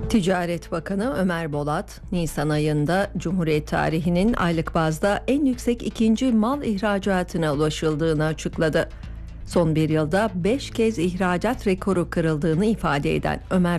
Ticaret Bakanı Ömer Bolat, Nisan ayında Cumhuriyet tarihinin aylık bazda en yüksek ikinci mal ihracatına ulaşıldığını açıkladı. Son bir yılda 5 kez ihracat rekoru kırıldığını ifade eden Ömer